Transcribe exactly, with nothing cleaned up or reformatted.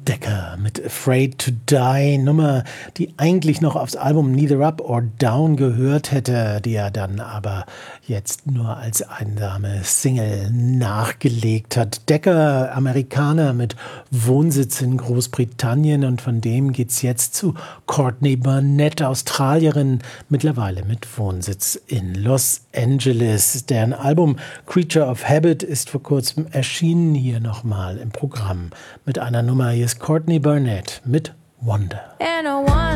Decker mit Afraid to Die, Nummer, die eigentlich noch aufs Album Neither Up or Down gehört hätte, die er dann aber jetzt nur als einsame Single nachgelegt hat. Decker, Amerikaner mit Wohnsitz in Großbritannien, und von dem geht's jetzt zu Courtney Barnett, Australierin, mittlerweile mit Wohnsitz in Los Angeles. Deren Album Creature of Habit ist vor kurzem erschienen, hier nochmal im Programm mit einer Nummer. Hier ist Courtney Barnett mit Wonder.